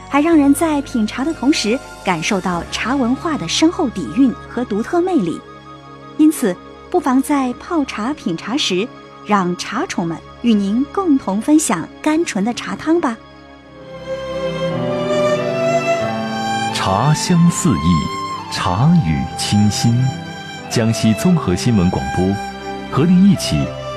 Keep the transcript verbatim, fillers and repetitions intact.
还让人在品茶的同时感受到茶文化的深厚底蕴和独特魅力。因此，不妨在泡茶品茶时，让茶宠们与您共同分享甘醇的茶汤吧。 茶香四溢，茶语清新。江西综合新闻广播，和您一起